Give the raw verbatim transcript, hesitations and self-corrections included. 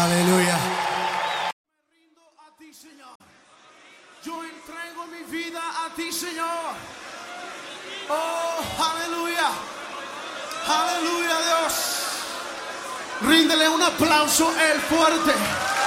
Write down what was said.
Aleluya. Me rindo a ti, Señor. Yo entrego mi vida a ti, Señor. Oh, aleluya. Aleluya, Dios. Ríndele un aplauso el fuerte.